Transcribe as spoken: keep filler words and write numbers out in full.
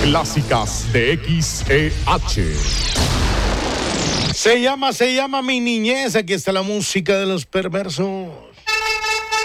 Clásicas de X E H. Se llama, se llama Mi Niñez. Aquí está la música de Los Perversos.